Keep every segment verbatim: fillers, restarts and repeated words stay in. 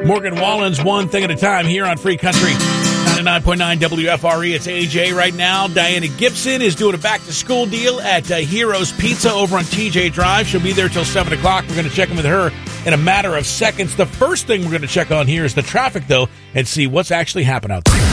Morgan Wallen's One Thing at a Time here on Free Country ninety-nine point nine W F R E. It's A J right now. Diana Gibson is doing a back-to-school deal at uh, Heroes Pizza over on T J Drive. She'll be there till seven o'clock. We're going to check in with her in a matter of seconds. The first thing we're going to check on here is the traffic, though, and see what's actually happening out there.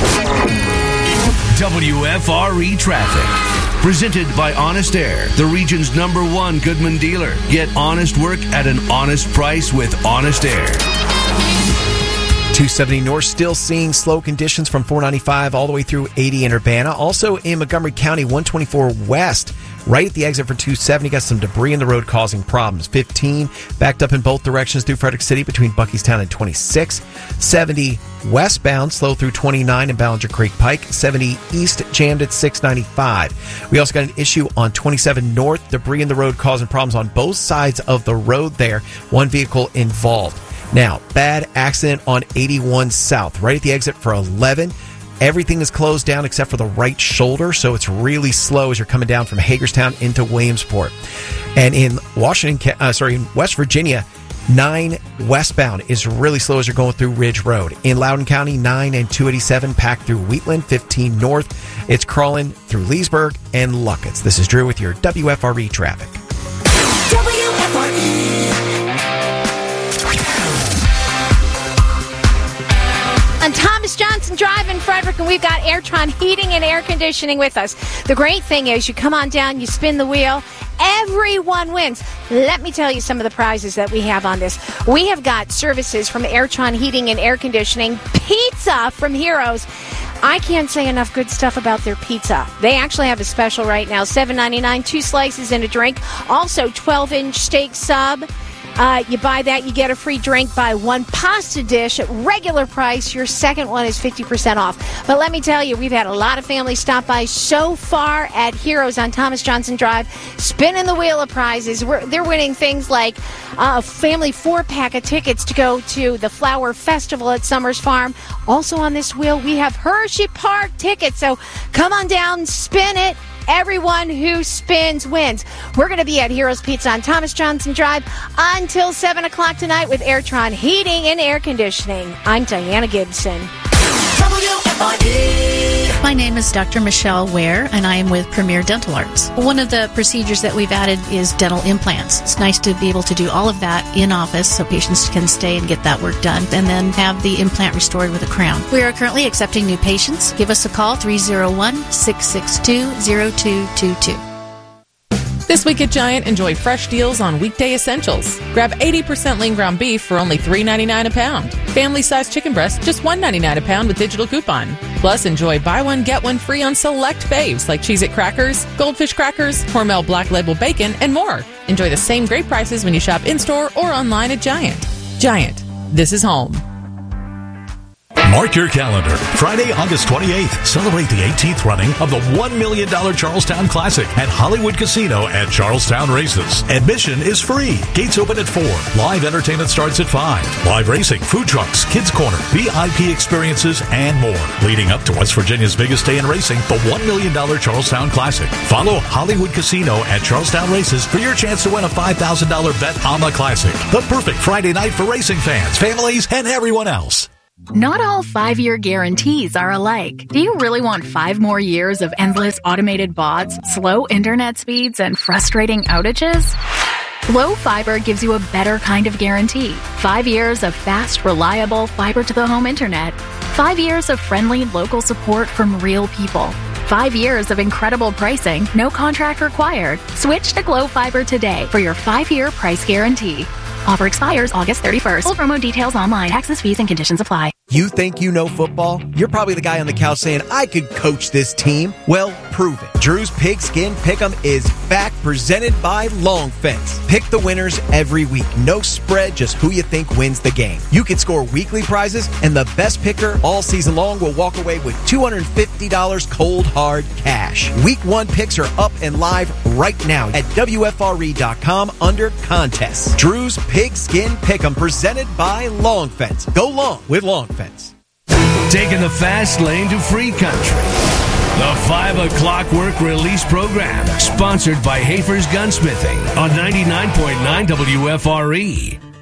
W F R E Traffic. Presented by Honest Air, the region's number one Goodman dealer. Get honest work at an honest price with Honest Air. two seventy North still seeing slow conditions from four ninety-five all the way through eighty in Urbana. Also in Montgomery County, one twenty-four West, right at the exit for two seventy. Got some debris in the road causing problems. fifteen backed up in both directions through Frederick City between Buckystown and twenty-six. seventy westbound, slow through twenty-nine in Ballinger Creek Pike. seventy east jammed at six ninety-five. We also got an issue on twenty-seven North. Debris in the road causing problems on both sides of the road there. One vehicle involved. Now, bad accident on eighty-one South, right at the exit for eleven. Everything is closed down except for the right shoulder, so it's really slow as you're coming down from Hagerstown into Williamsport. And in Washington, uh, sorry, in West Virginia, nine westbound is really slow as you're going through Ridge Road. In Loudoun County, nine and two eighty-seven packed through Wheatland. fifteen North, it's crawling through Leesburg and Luckett's. This is Drew with your W F R E traffic. W F R E. On Thomas Johnson Drive in Frederick, and we've got Airtron Heating and Air Conditioning with us. The great thing is you come on down, you spin the wheel, everyone wins. Let me tell you some of the prizes that we have on this. We have got services from Airtron Heating and Air Conditioning, pizza from Heroes. I can't say enough good stuff about their pizza. They actually have a special right now, seven ninety-nine, two slices and a drink. Also, twelve-inch steak sub. Uh, you buy that, you get a free drink. Buy one pasta dish at regular price. Your second one is fifty percent off. But let me tell you, we've had a lot of families stop by so far at Heroes on Thomas Johnson Drive, spinning the wheel of prizes. We're, they're winning things like uh, a family four-pack of tickets to go to the Flower Festival at Summers Farm. Also on this wheel, we have Hershey Park tickets. So come on down, spin it. Everyone who spins wins. We're going to be at Heroes Pizza on Thomas Johnson Drive until seven o'clock tonight with Airtron Heating and Air Conditioning. I'm Diana Gibson. W F R E. My name is Doctor Michelle Ware, and I am with Premier Dental Arts. One of the procedures that we've added is dental implants. It's nice to be able to do all of that in office so patients can stay and get that work done and then have the implant restored with a crown. We are currently accepting new patients. Give us a call, three oh one, six six two, oh two two two. This week at Giant, enjoy fresh deals on weekday essentials. Grab eighty percent lean ground beef for only three ninety-nine a pound. Family-sized chicken breast, just one ninety-nine a pound with digital coupon. Plus, enjoy buy one, get one free on select faves like Cheez-It crackers, Goldfish crackers, Hormel Black Label bacon, and more. Enjoy the same great prices when you shop in-store or online at Giant. Giant, this is home. Mark your calendar. Friday, August twenty-eighth. Celebrate the eighteenth running of the one million dollars Charlestown Classic at Hollywood Casino at Charlestown Races. Admission is free. Gates open at four. Live entertainment starts at five. Live racing, food trucks, kids corner, V I P experiences, and more. Leading up to West Virginia's biggest day in racing, the one million dollars Charlestown Classic. Follow Hollywood Casino at Charlestown Races for your chance to win a five thousand dollars bet on the Classic. The perfect Friday night for racing fans, families, and everyone else. Not all five-year guarantees are alike. Do you really want five more years of endless automated bots, slow internet speeds, and frustrating outages? Glo Fiber gives you a better kind of guarantee. Five years of fast, reliable fiber-to-the-home internet. Five years of friendly local support from real people. Five years of incredible pricing, no contract required. Switch to Glo Fiber today for your five-year price guarantee. Offer expires August thirty-first. Full promo details online. Taxes, fees, and conditions apply. You think you know football? You're probably the guy on the couch saying, I could coach this team. Well, prove it. Drew's Pigskin Pick'em is back, presented by Long Fence. Pick the winners every week. No spread, just who you think wins the game. You can score weekly prizes, and the best picker all season long will walk away with two hundred fifty dollars cold hard cash. Week one picks are up and live right now at W F R E dot com under contests. Drew's Pigskin Pick'em, presented by Long Fence. Go long with Long Fence. Taking the fast lane to free country. The five o'clock work release program, sponsored by Hafer's Gunsmithing on ninety-nine point nine W F R E.